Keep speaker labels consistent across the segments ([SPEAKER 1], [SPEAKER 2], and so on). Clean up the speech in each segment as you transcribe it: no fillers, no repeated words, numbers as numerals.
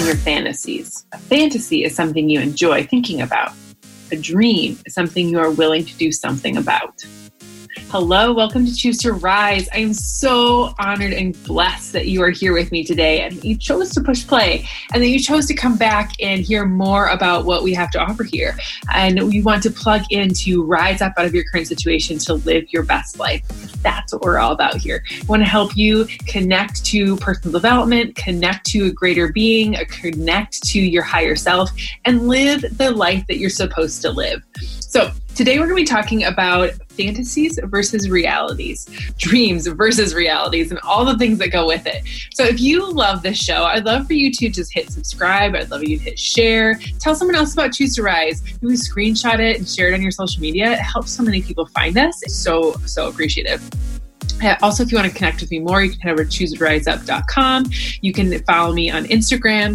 [SPEAKER 1] in your fantasies. A fantasy is something you enjoy thinking about. A dream is something you are willing to do something about. Hello, welcome to Choose to Rise. I am so honored and blessed that you are here with me today and you chose to push play and that you chose to come back and hear more about what we have to offer here. And we want to plug in to rise up out of your current situation to live your best life. That's what we're all about here. I want to help you connect to personal development, connect to a greater being, connect to your higher self, and live the life that you're supposed to live. So today we're going to be talking about fantasies versus realities, dreams versus realities, and all the things that go with it. So if you love this show, I'd love for you to just hit subscribe. I'd love you to hit share. Tell someone else about Choose to Rise. You can screenshot it and share it on your social media. It helps so many people find us. It's so appreciative. Also, if you want to connect with me more, you can head over to chooseriseup.com. You can follow me on Instagram,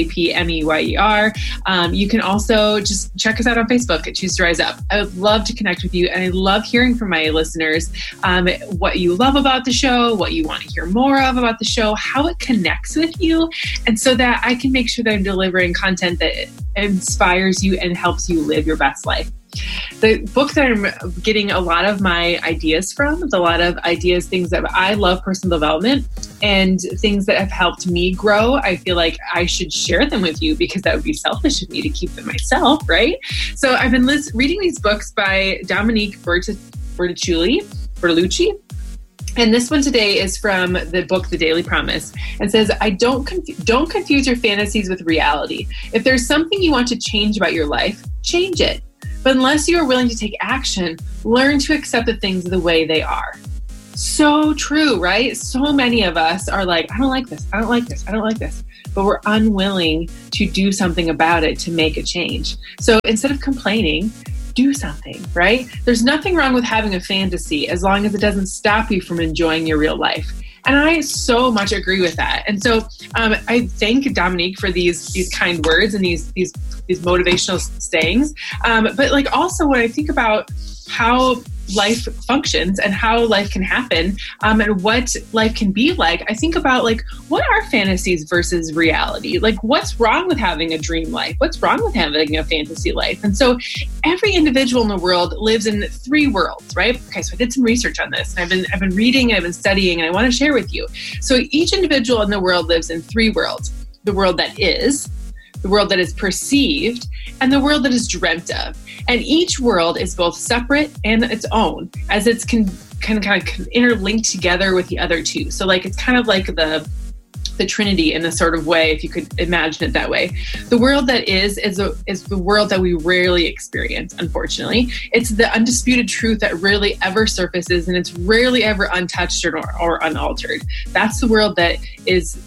[SPEAKER 1] KJPMEYER. You can also just check us out on Facebook at Choose to Rise Up. I would love to connect with you, and I love hearing from my listeners what you love about the show, what you want to hear more of about the show, how it connects with you, and so that I can make sure that I'm delivering content that inspires you and helps you live your best life. The book that I'm getting a lot of my ideas from, a lot of ideas, things that I love, personal development, and things that have helped me grow. I feel like I should share them with you because that would be selfish of me to keep them myself, right? So I've been reading these books by Dominique Bertolucci. And this one today is from the book, The Daily Promise, and says, don't confuse your fantasies with reality. If there's something you want to change about your life, change it. But unless you are willing to take action, learn to accept the things the way they are. So true, right? So many of us are like, I don't like this. I don't like this. I don't like this. But we're unwilling to do something about it to make a change. So instead of complaining, do something, right? There's nothing wrong with having a fantasy as long as it doesn't stop you from enjoying your real life. And I so much agree with that. And so I thank Dominique for these kind words and these motivational sayings. But like also when I think about how life functions and how life can happen and what life can be like, I think about like, what are fantasies versus reality? Like what's wrong with having a dream life? What's wrong with having a fantasy life? And so every individual in the world lives in three worlds, right? Okay, so I did some research on this. I've been reading, I've been studying, and I want to share with you. So each individual in the world lives in three worlds: the world that is, the world that is perceived, and the world that is dreamt of. And each world is both separate and its own, as it's kind of interlinked together with the other two. So like it's kind of like the Trinity in a sort of way, if you could imagine it that way. The world that is the world that we rarely experience, unfortunately. It's the undisputed truth that rarely ever surfaces, and it's rarely ever untouched or unaltered. That's the world that is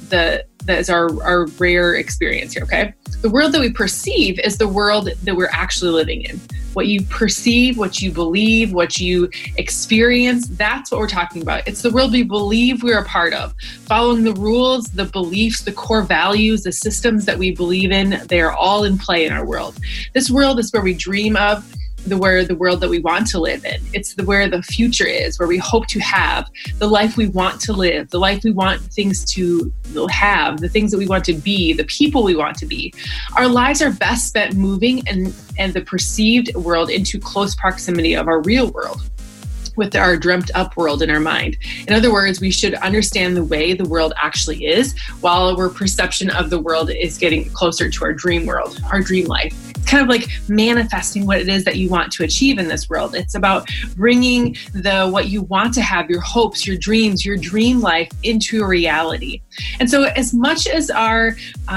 [SPEAKER 1] our rare experience here, okay? The world that we perceive is the world that we're actually living in. What you perceive, what you believe, what you experience, that's what we're talking about. It's the world we believe we're a part of. Following the rules, the beliefs, the core values, the systems that we believe in, they are all in play in our world. This world is where we dream of, the world that we want to live in. It's where the future is, where we hope to have the life we want to live, the life we want things to have, the things that we want to be, the people we want to be. Our lives are best spent moving and the perceived world into close proximity of our real world, with our dreamt up world in our mind. In other words, we should understand the way the world actually is, while our perception of the world is getting closer to our dream world, our dream life. It's kind of like manifesting what it is that you want to achieve in this world. It's about bringing what you want to have, your hopes, your dreams, your dream life into a reality. And so as much as our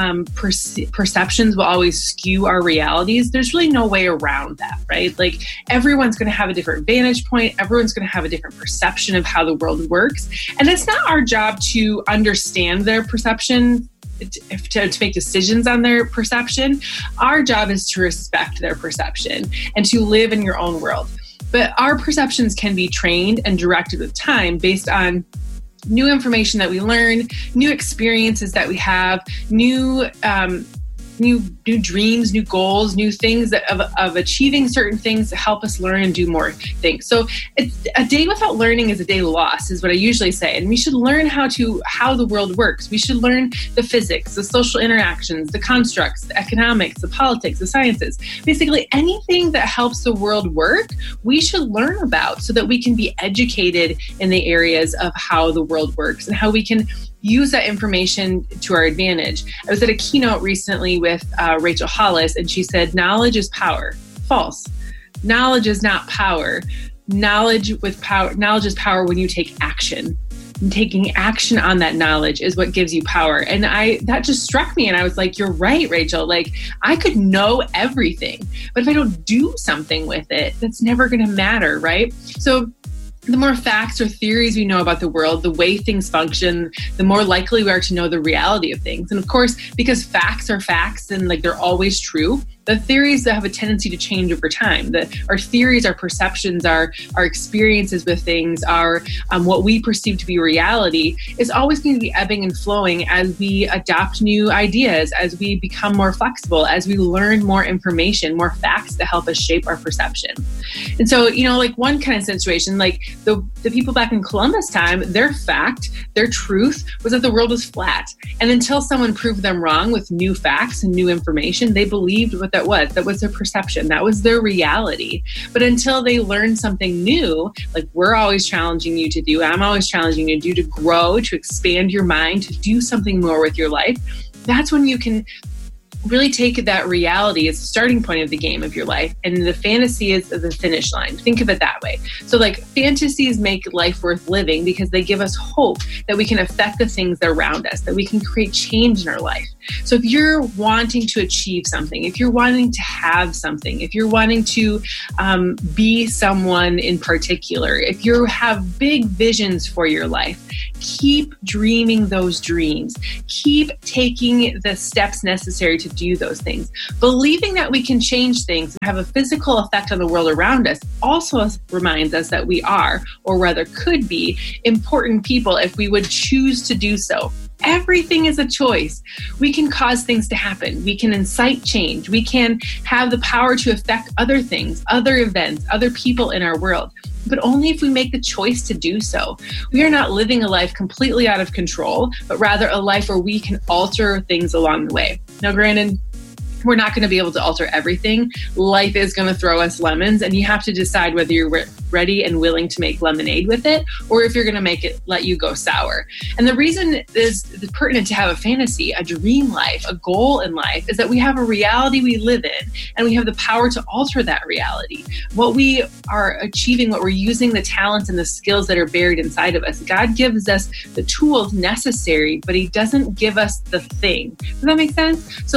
[SPEAKER 1] perceptions will always skew our realities, there's really no way around that, right? Like everyone's going to have a different vantage point. Everyone's going to have a different perception of how the world works. And it's not our job to understand their perception, to make decisions on their perception. Our job is to respect their perception and to live in your own world. But our perceptions can be trained and directed with time based on new information that we learn, new experiences that we have, new new dreams, new goals, new things of achieving certain things to help us learn and do more things. So it's a day without learning is a day lost, is what I usually say. And we should learn how the world works. We should learn the physics, the social interactions, the constructs, the economics, the politics, the sciences. Basically anything that helps the world work, we should learn about so that we can be educated in the areas of how the world works and how we can use that information to our advantage. I was at a keynote recently with Rachel Hollis, and she said, knowledge is power. False. Knowledge is not power. Knowledge is power when you take action. And taking action on that knowledge is what gives you power. And that just struck me. And I was like, you're right, Rachel. Like, I could know everything, but if I don't do something with it, that's never going to matter, right? So the more facts or theories we know about the world, the way things function, the more likely we are to know the reality of things. And of course, because facts are facts and like they're always true, the theories that have a tendency to change over time. Our theories, our perceptions, our experiences with things, what we perceive to be reality is always going to be ebbing and flowing as we adopt new ideas, as we become more flexible, as we learn more information, more facts to help us shape our perception. And so, like one kind of situation, like the people back in Columbus time, their fact, their truth was that the world was flat. And until someone proved them wrong with new facts and new information, they believed what that was their perception. That was their reality. But until they learned something new, like we're always challenging you to do, I'm always challenging you to do, to grow, to expand your mind, to do something more with your life, that's when you can really take that reality as the starting point of the game of your life, and the fantasy is the finish line. Think of it that way. So like fantasies make life worth living because they give us hope that we can affect the things that are around us, that we can create change in our life. So if you're wanting to achieve something, if you're wanting to have something, if you're wanting to be someone in particular, if you have big visions for your life, keep dreaming those dreams. Keep taking the steps necessary to do those things. Believing that we can change things and have a physical effect on the world around us also reminds us that we are, or rather could be, important people if we would choose to do so. Everything is a choice. We can cause things to happen. We can incite change. We can have the power to affect other things, other events, other people in our world, but only if we make the choice to do so. We are not living a life completely out of control, but rather a life where we can alter things along the way. Now, granted, we're not going to be able to alter everything. Life is going to throw us lemons, and you have to decide whether you're ready and willing to make lemonade with it, or if you're going to let you go sour. And the reason it is pertinent to have a fantasy, a dream life, a goal in life, is that we have a reality we live in, and we have the power to alter that reality. What we are achieving, what we're using, the talents and the skills that are buried inside of us. God gives us the tools necessary, but He doesn't give us the thing. Does that make sense? So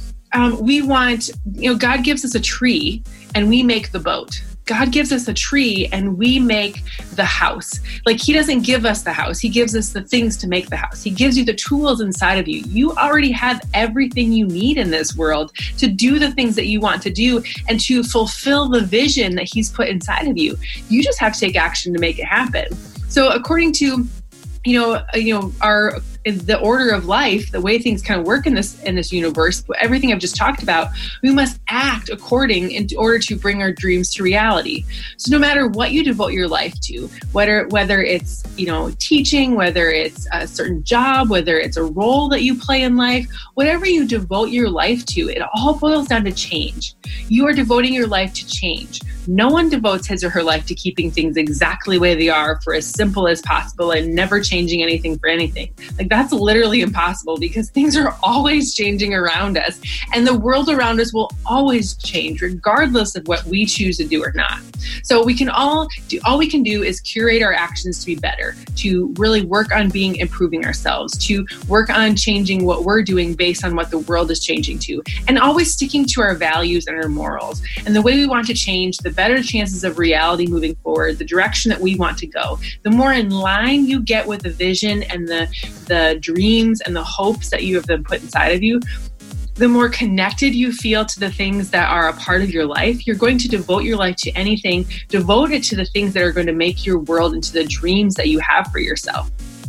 [SPEAKER 1] God gives us a tree and we make the boat. God gives us a tree and we make the house. Like, He doesn't give us the house. He gives us the things to make the house. He gives you the tools inside of you. You already have everything you need in this world to do the things that you want to do and to fulfill the vision that He's put inside of you. You just have to take action to make it happen. So according to the order of life, the way things kind of work in this universe, everything I've just talked about, we must act according in order to bring our dreams to reality. So no matter what you devote your life to, whether it's teaching, whether it's a certain job, whether it's a role that you play in life, whatever you devote your life to, it all boils down to change. You are devoting your life to change. No one devotes his or her life to keeping things exactly the way they are for as simple as possible and never changing anything for anything. Like, that's literally impossible because things are always changing around us, and the world around us will always change regardless of what we choose to do or not. So we can all we can do is curate our actions to be better, to really work on improving ourselves, to work on changing what we're doing based on what the world is changing to, and always sticking to our values and our morals. And the way we want to change, the better chances of reality moving forward, the direction that we want to go. The more in line you get with the vision and the dreams and the hopes that you have been put inside of you, the more connected you feel to the things that are a part of your life. You're going to devote your life to anything, devote it to the things that are going to make your world into the dreams that you have for yourself.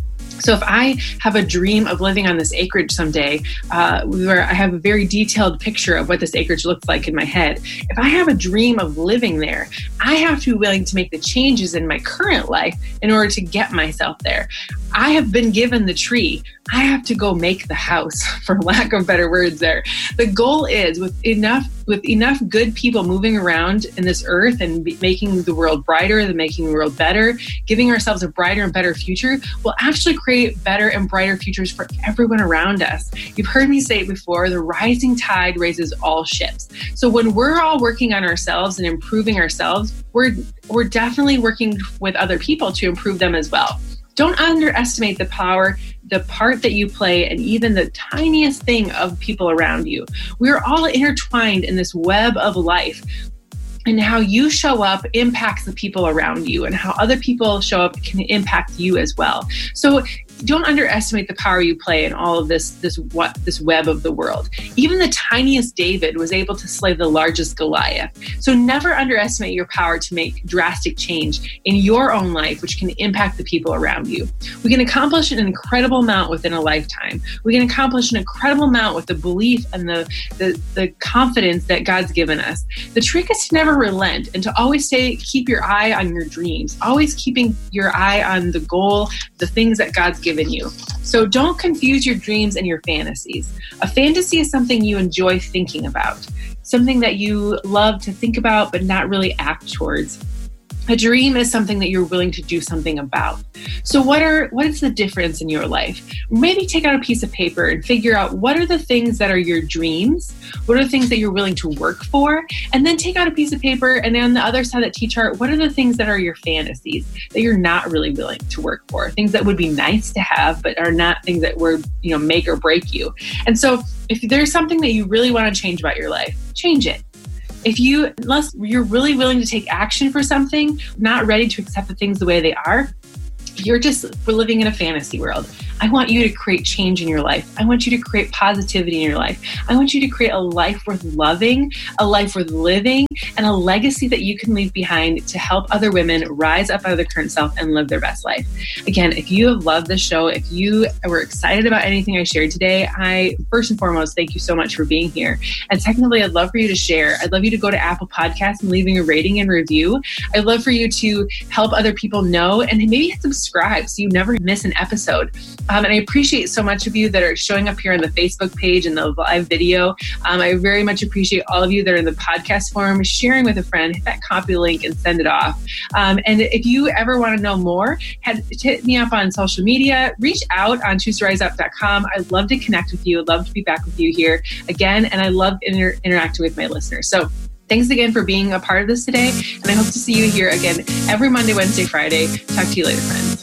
[SPEAKER 1] So if I have a dream of living on this acreage someday, where I have a very detailed picture of what this acreage looks like in my head, if I have a dream of living there, I have to be willing to make the changes in my current life in order to get myself there. I have been given the tree. I have to go make the house, for lack of better words there. The goal is with enough good people moving around in this earth and making the world brighter and making the world better, giving ourselves a brighter and better future, will actually create better and brighter futures for everyone around us. You've heard me say it before, the rising tide raises all ships. So when we're all working on ourselves and improving ourselves, we're definitely working with other people to improve them as well. Don't underestimate the power, the part that you play, and even the tiniest thing of people around you. We're all intertwined in this web of life, and how you show up impacts the people around you, and how other people show up can impact you as well. So don't underestimate the power you play in all of this web of the world. Even the tiniest David was able to slay the largest Goliath. So never underestimate your power to make drastic change in your own life, which can impact the people around you. We can accomplish an incredible amount within a lifetime. We can accomplish an incredible amount with the belief and the confidence that God's given us. The trick is to never relent and to always keep your eye on your dreams, always keeping your eye on the goal, the things that God's given you. So don't confuse your dreams and your fantasies. A fantasy is something you enjoy thinking about, something that you love to think about but not really act towards. A dream is something that you're willing to do something about. So what is the difference in your life? Maybe take out a piece of paper and figure out what are the things that are your dreams, what are the things that you're willing to work for, and then take out a piece of paper and on the other side of that T-chart, what are the things that are your fantasies that you're not really willing to work for, things that would be nice to have but are not things that would make or break you. And so if there's something that you really want to change about your life, change it. Unless you're really willing to take action for something, not ready to accept the things the way they are, we're living in a fantasy world. I want you to create change in your life. I want you to create positivity in your life. I want you to create a life worth loving, a life worth living, and a legacy that you can leave behind to help other women rise up out of their current self and live their best life. Again, if you have loved this show, if you were excited about anything I shared today, I first and foremost, thank you so much for being here. And secondly, I'd love for you to share. I'd love you to go to Apple Podcasts and leaving a rating and review. I'd love for you to help other people know and maybe subscribe so you never miss an episode. And I appreciate so much of you that are showing up here on the Facebook page and the live video. I very much appreciate all of you that are in the podcast form, sharing with a friend, hit that copy link and send it off. And if you ever want to know more, hit me up on social media, reach out on choosetoriseup.com. I'd love to connect with you. I'd love to be back with you here again. And I love interacting with my listeners. So thanks again for being a part of this today. And I hope to see you here again every Monday, Wednesday, Friday. Talk to you later, friends.